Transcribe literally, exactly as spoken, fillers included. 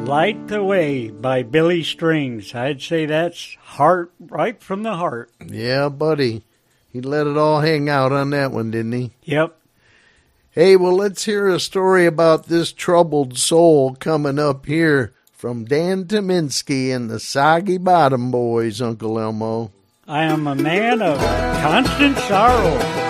Light the Way by Billy Strings. I'd say that's heart, right from the heart. Yeah, buddy. He let it all hang out on that one, didn't he? Yep. Hey, well, let's hear a story about this troubled soul coming up here from Dan Tyminski and the Soggy Bottom Boys, Uncle Elmo. I am a man of constant sorrow.